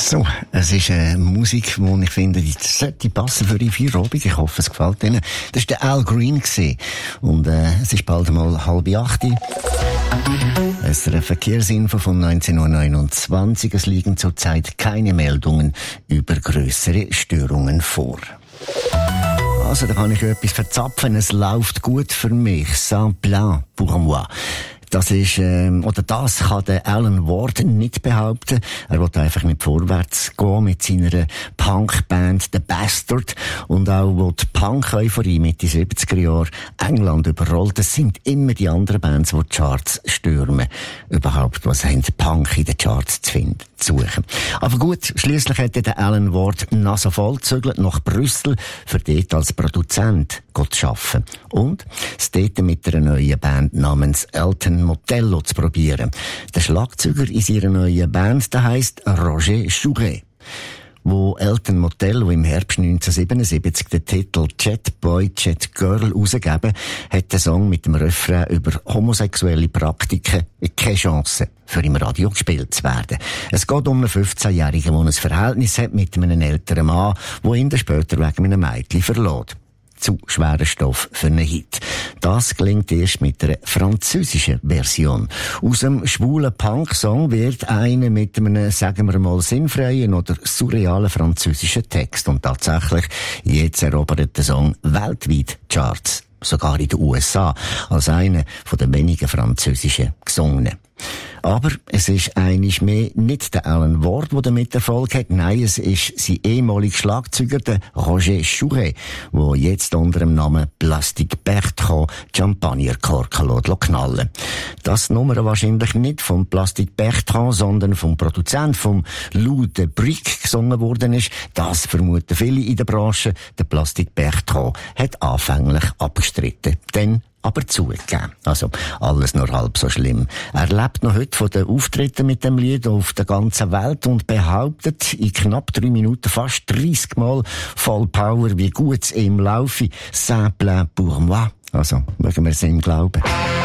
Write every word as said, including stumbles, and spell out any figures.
So, es ist eine Musik, die ich finde, die sollte passen für die Feierabend. Ich hoffe, es gefällt Ihnen. Das war der Al Green gewesen. Und äh, es ist bald mal halb acht. Es ist eine Verkehrsinfo von neunzehn Uhr neunundzwanzig. Es liegen zurzeit keine Meldungen über grössere Störungen vor. Also, da kann ich etwas verzapfen. Es läuft gut für mich. Sans plan pour moi. Das ist, ähm, oder das kann der Alan Ward nicht behaupten. Er will einfach nicht vorwärts gehen mit seiner Punkband The Bastard und auch, wo die Punk-Euphorie Mitte siebziger Jahre England überrollt. Das sind immer die anderen Bands, die die Charts stürmen. Überhaupt, was haben Punk in den Charts zu finden, zu suchen. Aber gut, schliesslich hat der Alan Ward Nase voll gezügelt nach Brüssel, für dort als Produzent zu arbeiten. Und es dort mit einer neuen Band namens Elton Motello zu probieren. Der Schlagzeuger in seiner neuen Band, der heisst Roger Chouret. Wo Elton Motello im Herbst neunzehnhundertsiebenundsiebzig den Titel Jet Boy, Jet Girl rausgegeben, hat der Song mit dem Refrain über homosexuelle Praktiken keine Chance, für im Radio gespielt zu werden. Es geht um einen fünfzehnjährigen, der ein Verhältnis hat mit einem älteren Mann, der ihn dann später wegen einem Mädchen verlässt. Zu schwerer Stoff für einen Hit. Das gelingt erst mit einer französischen Version. Aus einem schwulen Punk-Song wird einer mit einem, sagen wir mal, sinnfreien oder surrealen französischen Text. Und tatsächlich, jetzt erobert der Song weltweit Charts. Sogar in den U S A. Als einer von den wenigen französischen Gesungenen. Aber es ist eigentlich mehr nicht der Alan Ward, der damit Erfolg hat. Nein, es ist sein ehemaliger Schlagzeuger, der Roger Chouret, der jetzt unter dem Namen Plastic Bertrand Champagnerkorken knallen. Das Nummer wahrscheinlich nicht vom Plastic Bertrand, sondern vom Produzent, vom Lou de Brick gesungen worden ist. Das vermuten viele in der Branche. Der Plastic Bertrand hat anfänglich abgestritten. Dann aber zugegeben. Also, alles nur halb so schlimm. Er lebt noch heute von den Auftritten mit dem Lied auf der ganzen Welt und behauptet in knapp drei Minuten fast dreissig Mal voll Power, wie gut es ihm laufe. Saint plein pour moi. Also, mögen wir es ihm glauben.